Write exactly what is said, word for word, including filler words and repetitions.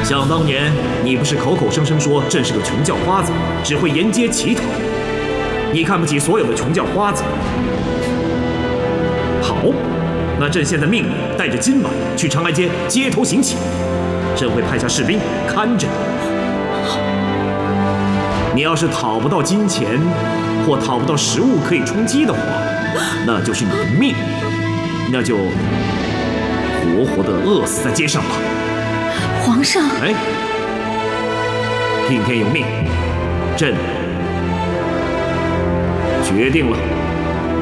想当年，你不是口口声声说朕是个穷叫花子，只会沿街乞讨？你看不起所有的穷叫花子。好，那朕现在命你带着金碗去长安街街头行乞，朕会派下士兵看着你。你要是讨不到金钱，或讨不到食物可以充饥的话，那就是你的命，那就活活的饿死在街上吧。 皇上， 哎，听天由命，朕决定了。